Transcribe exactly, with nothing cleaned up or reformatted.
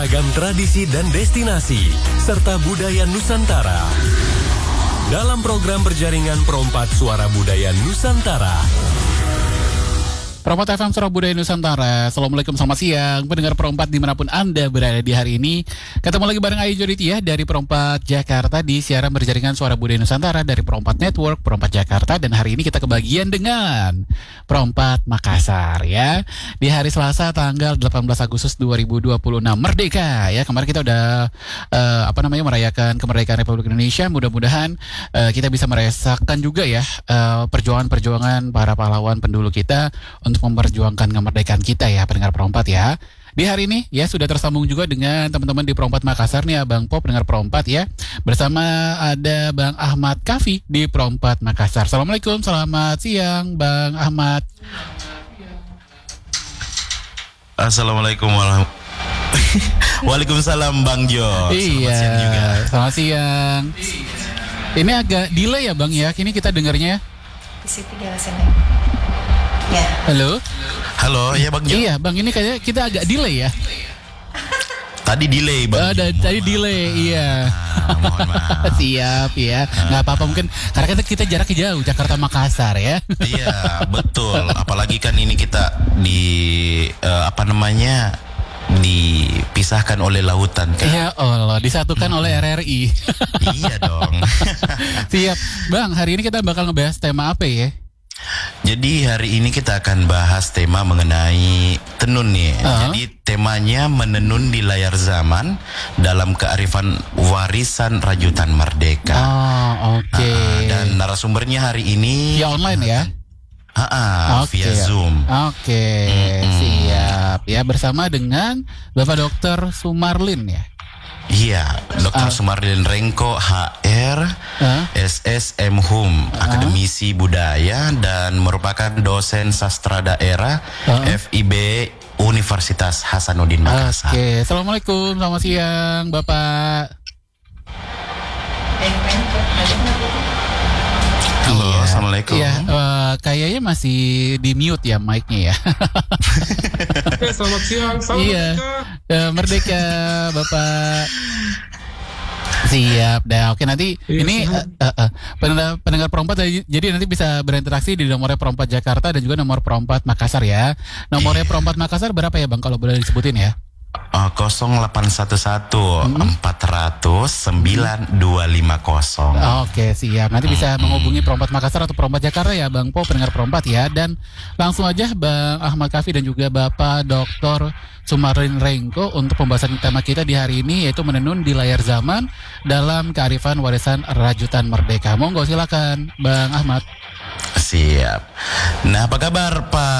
beragam tradisi dan destinasi, serta budaya Nusantara. Dalam program berjaringan Perompat Suara Budaya Nusantara. Perompat F M Suara Budaya Nusantara. Assalamualaikum, selamat siang pendengar Perompat dimanapun Anda berada di hari ini. Ketemu lagi bareng Ayu Joditia dari Perompat Jakarta di siaran berjaringan Suara Budaya Nusantara dari Perompat Network, Perompat Jakarta. Dan hari ini kita kebagian dengan Perompat Makassar ya. Di hari Selasa tanggal delapan belas Agustus dua ribu dua puluh enam Merdeka ya. Kemarin kita udah uh, apa namanya merayakan kemerdekaan Republik Indonesia. Mudah-mudahan uh, kita bisa merasakan juga ya uh, perjuangan-perjuangan para pahlawan pendahulu kita untuk memperjuangkan kemerdekaan kita ya pendengar Perompat ya. Di hari ini ya sudah tersambung juga dengan teman-teman di Perompat Makassar nih Abang Pop pendengar Perompat ya. Bersama ada Bang Ahmad Kafi di Perompat Makassar. Assalamualaikum, selamat siang Bang Ahmad. Assalamualaikum warahmatullahi Waalaikumsalam Bang Jo. Iya, selamat siang juga. Selamat siang. Ini agak delay ya Bang ya. Kini kita dengarnya di situ dia sini. Ya. Halo. Halo, ya Bang Jo. Iya, Bang, ini kayaknya kita agak delay ya. Tadi delay Bang. Ada oh, tadi delay, maaf. Iya. Ah, mohon maaf. Siap ya. Nggak apa-apa mungkin karena kita kita jaraknya jauh Jakarta Makassar ya. Iya, betul. Apalagi kan ini kita di uh, apa namanya? Dipisahkan oleh lautan kan. Ya Allah, disatukan hmm. oleh R R I. Iya dong. Siap. Bang, hari ini kita bakal ngebahas tema apa ya? Jadi hari ini kita akan bahas tema mengenai tenun nih. Uh-huh. Jadi temanya menenun di layar zaman dalam kearifan warisan rajutan merdeka. Oh, oke. Okay. Uh, dan narasumbernya hari ini via online ya? Ah, uh-uh, okay. Via Zoom. Oke, okay. mm-hmm. Siap. Ya bersama dengan Bapak Dokter Sumarlin ya. Iya, Dokter uh. Sumarlin Rengko H R, uh. S S M Hum, uh. akademisi budaya dan merupakan dosen sastra daerah uh. F I B Universitas Hasanuddin Makassar. Oke, okay. Assalamualaikum, selamat siang Bapak. Halo, iya. Assalamualaikum. Iya, uh, kayaknya masih di mute ya mic-nya ya. Oke, selamat siang. Salam iya. Merdeka. Uh, merdeka, Bapak. Siap, dah. Oke, nanti iya, ini uh, uh, uh, pendengar, pendengar Perompat jadi nanti bisa berinteraksi di nomornya Perompat Jakarta dan juga nomor Perompat Makassar ya. Nomornya Perompat Makassar berapa ya Bang kalau boleh disebutin ya? Uh, nol delapan satu satu empat nol nol sembilan dua lima nol. Oke, siap. Nanti bisa menghubungi Perompat Makassar atau Perompat Jakarta ya Bang Po, pendengar Perompat ya. Dan langsung aja Bang Ahmad Kafi dan juga Bapak Doktor Sumarlin Rengko untuk pembahasan tema kita di hari ini, yaitu menenun di layar zaman dalam kearifan warisan rajutan merdeka. Monggo silakan Bang Ahmad. Siap. Nah, apa kabar Pak